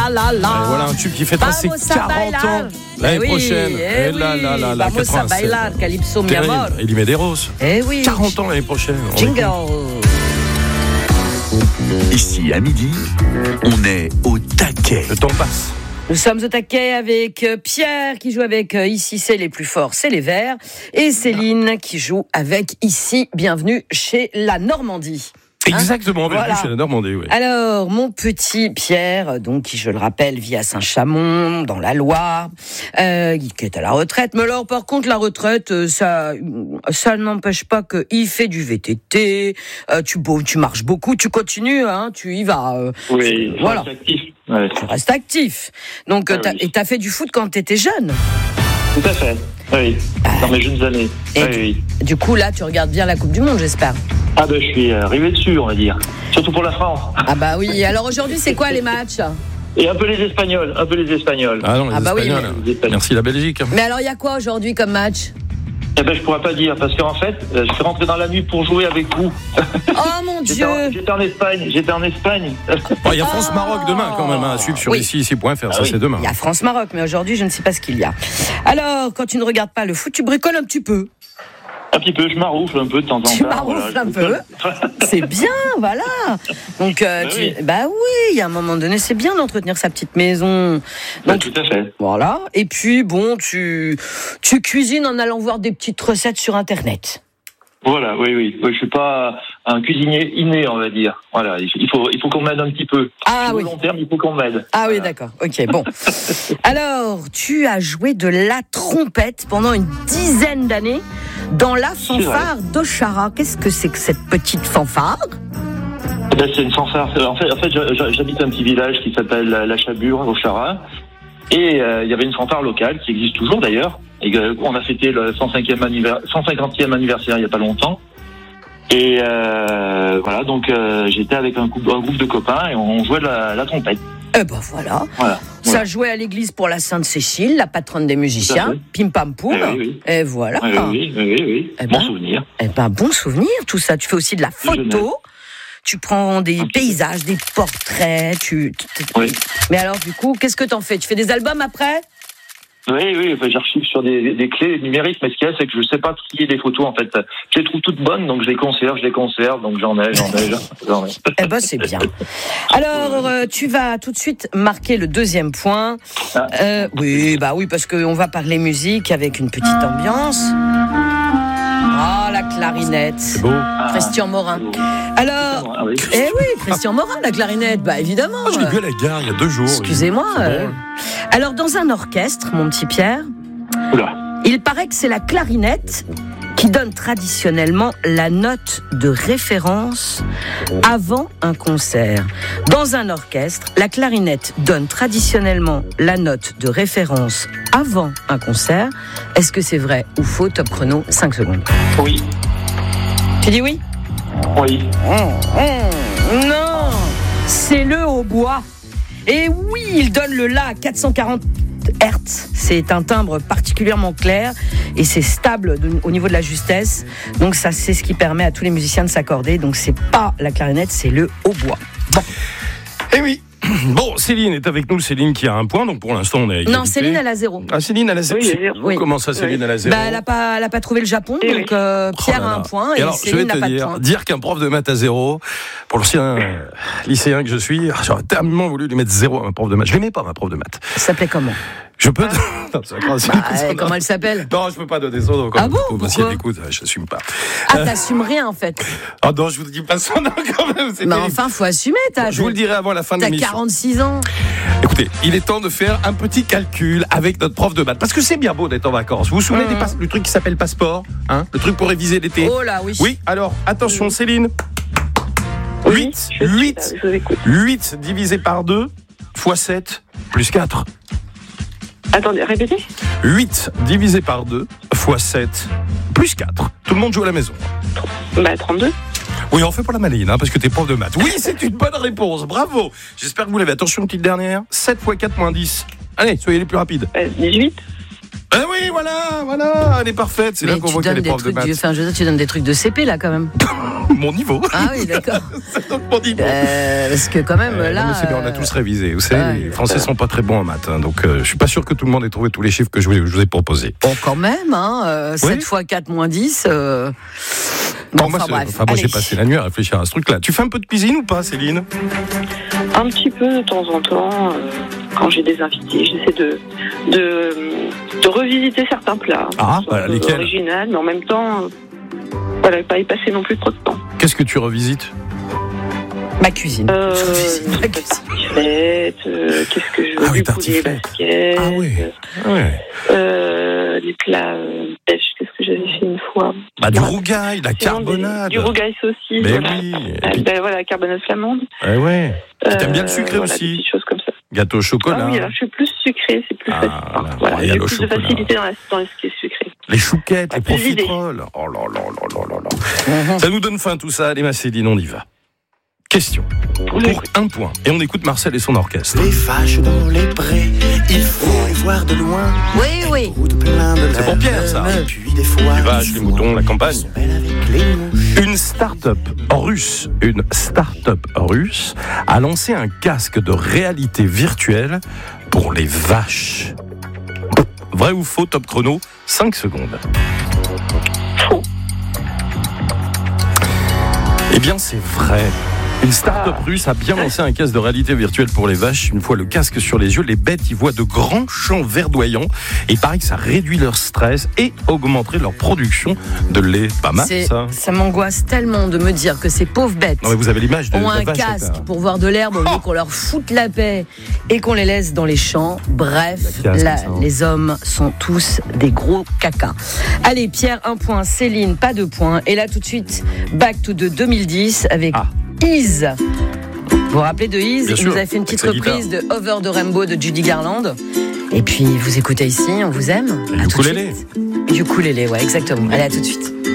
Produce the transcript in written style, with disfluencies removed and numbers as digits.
la la la. Et voilà un tube qui fêtera ses 40 ans l'année prochaine. Et là, Vamos a bailar, Calypso mi amor. Elie Medeiros. Eh oui. 40 ans l'année prochaine. Jingle. Ici, à midi, on est au taquet. Le temps passe. Nous sommes au taquet avec Pierre qui joue avec Ici c'est les plus forts, c'est les Verts, et Céline qui joue avec Ici, bienvenue chez la Normandie. Exactement, bienvenue Voilà. chez la Normandie, oui. Alors, mon petit Pierre, donc qui, je le rappelle, vit à Saint-Chamond, dans la Loire, qui est à la retraite. Mais alors, par contre, la retraite, ça n'empêche pas qu'il fait du VTT, tu marches beaucoup, tu continues, hein, tu y vas. Oui, voilà. Actif. Ouais. Tu restes actif. Donc, Ah, oui. et t'as fait du foot quand t'étais jeune. Tout à fait. Oui. Dans mes jeunes années. Et Oui. du coup, là, tu regardes bien la Coupe du Monde, j'espère. Ah ben, je suis arrivé dessus, on va dire. Surtout pour la France. Ah bah oui. Alors aujourd'hui, c'est quoi les matchs ? Et un peu les Espagnols. Ah non, les Ah bah oui, Espagnols. mais- Merci la Belgique. Mais alors, il y a quoi aujourd'hui comme match ? Eh ben, je pourrais pas dire, parce qu'en fait, je suis rentré dans la nuit pour jouer avec vous. Oh mon Dieu ! J'étais en Espagne. Bon, il y a France-Maroc demain quand même, à suivre sur Oui. ici.fr, ça oui. c'est demain. Il y a France-Maroc, mais aujourd'hui, je ne sais pas ce qu'il y a. Alors, quand tu ne regardes pas le foot, tu bricoles un petit peu. Un petit peu, je maroufle un peu de temps en temps. Tu maroufles un peu. C'est bien, voilà. Donc, oui. bah oui, il y a un moment donné, c'est bien d'entretenir sa petite maison. Bah, Donc, tout à fait. voilà. Et puis, bon, tu cuisines en allant voir des petites recettes sur Internet. Voilà, oui. Je suis pas un cuisinier inné, on va dire. Voilà, il faut qu'on m'aide un petit peu. Ah oui. Long terme, il faut qu'on m'aide. Ah oui, Voilà. d'accord. Ok, bon. Alors, tu as joué de la trompette pendant une dizaine d'années dans la fanfare d'Ochara. Qu'est-ce que c'est que cette petite fanfare ? Eh ben, c'est une fanfare. En fait, j'habite un petit village qui s'appelle La Chabure, au Chara. Et il y avait une fanfare locale qui existe toujours d'ailleurs. Et on a fêté le 150e anniversaire il n'y a pas longtemps. Et voilà, donc j'étais avec un groupe de copains et on jouait de la trompette. Eh ben voilà. Ça jouait à l'église pour la Sainte-Cécile, la patronne des musiciens. Pim pam poum. Oui. Et voilà. Oui. Eh Bon ben, souvenir. Eh ben, bon souvenir, tout ça. Tu fais aussi de la photo. Tu prends des paysages, des portraits. Oui. Mais alors, du coup, qu'est-ce que t'en fais ? Tu fais des albums après ? Oui, enfin, j'archive sur des clés numériques, mais ce qu'il y a, c'est que je ne sais pas trier les photos, en fait. Je les trouve toutes bonnes, donc je les conserve, donc j'en ai. Eh ben, c'est bien. Alors, tu vas tout de suite marquer le deuxième point. Oui, parce qu'on va parler musique avec une petite ambiance. Ah, la clarinette. C'est beau. Christian Morin. Alors, Ah oui. Christian Morin, la clarinette, bah évidemment. Je l'ai vu à la gare il y a 2 jours. Excusez-moi. C'est drôle. Alors, dans un orchestre, mon petit Pierre, Oula. il paraît que c'est la clarinette qui donne traditionnellement la note de référence avant un concert. Dans un orchestre, la clarinette donne traditionnellement la note de référence avant un concert. Est-ce que c'est vrai ou faux ? Top chrono, 5 secondes. Oui. Tu dis oui ? Oui. Non, c'est le hautbois. Et oui, il donne le La à 440 Hertz. C'est un timbre particulièrement clair et c'est stable au niveau de la justesse. Donc ça, c'est ce qui permet à tous les musiciens de s'accorder. Donc c'est pas la clarinette, c'est le hautbois. Bon. Eh oui. Bon, Céline est avec nous. Céline qui a 1 point, donc pour l'instant on est à égalité. Non, Céline, elle a 0. Ah, Céline, elle a 0. Oui. Comment ça, Céline, elle a 0 Elle a pas trouvé le Japon, Eh donc Pierre a 1 point et alors, Céline n'a pas de point. dire qu'un prof de maths a 0, pour l'ancien lycéen que je suis, j'aurais tellement voulu lui mettre 0 à ma prof de maths. Je l'aimais pas, ma prof de maths. Ça s'appelait comment ? Je peux... Non, c'est pas grave, Comment elle s'appelle ? Non, je peux pas donner son nom. Ah bon ? Si Pourquoi ? elle écoute, j'assume pas. Ah, t'assumes rien en fait. Ah non, je vous dis pas son nom quand même. C'est Mais terrible. enfin, faut assumer. Je vous le dirai avant la fin de T'as l'émission. 46 ans. Écoutez, il est temps de faire un petit calcul avec notre prof de maths. Parce que c'est bien beau d'être en vacances. Vous vous souvenez du truc qui s'appelle passeport, hein ? Le truc pour réviser l'été. Oh là, oui. Oui, alors, attention Céline. 8 divisé par 2 fois 7 plus 4. Attendez, répétez. 8 divisé par 2 fois 7 plus 4. Tout le monde joue à la maison. 32. Oui, on fait pas la maline, hein, parce que t'es prof de maths. Oui, c'est une bonne réponse, bravo. J'espère que vous l'avez. Attention, une petite dernière. 7 fois 4 moins 10. Allez, soyez les plus rapides. 18. Ah oui, voilà, elle est parfaite. C'est là qu'on voit qu'elle est prof de maths. Enfin, je veux dire, tu donnes des trucs de CP là quand même. Mon niveau. Ah oui, d'accord. C'est donc mon niveau. Parce que quand même là. Non, mais c'est bien, on a tous révisé. Vous savez, les Français sont pas très bons en maths, hein, donc je suis pas sûr que tout le monde ait trouvé tous les chiffres que je vous ai proposés. Bon, quand même, 7 x 4 moins 10. Bon, moi, j'ai passé la nuit à réfléchir à ce truc-là. Tu fais un peu de cuisine ou pas, Céline? Un petit peu de temps en temps, quand j'ai des invités, j'essaie de revisiter certains plats. Ah, voilà, lesquels? Original, mais en même temps, voilà, pas y passer non plus trop de temps. Qu'est-ce que tu revisites? Ma cuisine. Je revisite ma cuisine. Qu'est-ce que je veux? Du poulet basket. Ah oui. Les plats pêche, qu'est-ce que j'avais fait une fois? Du rougail, la carbonade. Du rougail saucisse. Mais voilà. oui. Voilà, la carbonade flamande. Ouais. T'aimes bien le sucré voilà, aussi? Des petites choses comme ça. Gâteau au chocolat. Ah oui, alors je suis plus sucré, c'est plus facile. Voilà, j'ai plus de facilité dans ce qui est sucré. Les chouquettes, les profiteroles. Oh là là là là là. Ça nous donne faim tout ça. Allez, ma Céline, on y va. Question. Pour un point. Et on écoute Marcel et son orchestre. Les vaches dans les prés, il faut les voir de loin. Oui. C'est pour Pierre, ça. Et puis des fois, les vaches, les moutons, la campagne. Une start-up russe a lancé un casque de réalité virtuelle pour les vaches. Vrai ou faux, top chrono, 5 secondes. Faux. Eh bien, c'est vrai. Une start-up russe a bien lancé un casque de réalité virtuelle pour les vaches. Une fois le casque sur les yeux, les bêtes y voient de grands champs verdoyants. Et il paraît que ça réduit leur stress et augmenterait leur production de lait. Pas mal, ça. Ça m'angoisse tellement de me dire que ces pauvres bêtes Non, mais vous avez l'image de ont la un vache casque pour voir de l'herbe au lieu qu'on leur foute la paix et qu'on les laisse dans les champs. Bref, les hommes sont tous des gros cacas. Allez, Pierre, 1 point. Céline, pas 2 points. Et là, tout de suite, back to the 2010 avec Ease. Vous vous rappelez de Ease? Il nous a fait une petite reprise de Over the Rainbow de Judy Garland. Et puis, vous écoutez ici, on vous aime. Du ukulélé. Du ukulélé, ouais, exactement. Allez, à tout de suite.